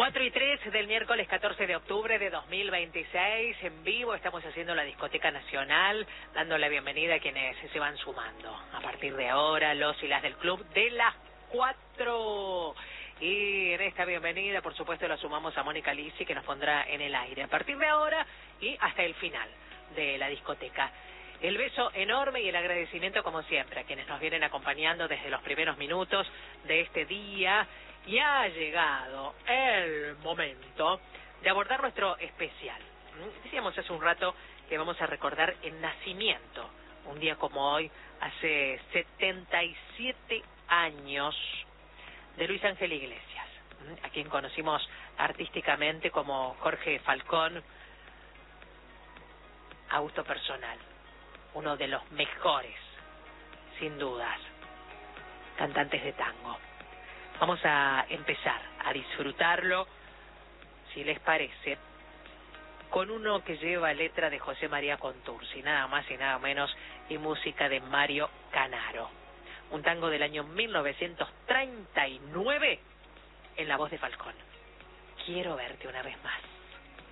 4:03 del miércoles 14 de octubre de 2026, en vivo estamos haciendo la Discoteca Nacional, dando la bienvenida a quienes se van sumando. A partir de ahora, los y las del club de las 4. Y en esta bienvenida, por supuesto, la sumamos a Mónica Lisi, que nos pondrá en el aire a partir de ahora y hasta el final de la discoteca. El beso enorme y el agradecimiento, como siempre, a quienes nos vienen acompañando desde los primeros minutos de este día. Y ha llegado el momento de abordar nuestro especial. Decíamos hace un rato que vamos a recordar el nacimiento, un día como hoy, hace 77 años, de Luis Ángel Iglesias, a quien conocimos artísticamente como Jorge Falcón, a gusto personal, uno de los mejores, sin dudas, cantantes de tango. Vamos a empezar a disfrutarlo, si les parece, con uno que lleva letra de José María Contursi, nada más y nada menos, y música de Mario Canaro. Un tango del año 1939 en la voz de Falcón. Quiero verte una vez más.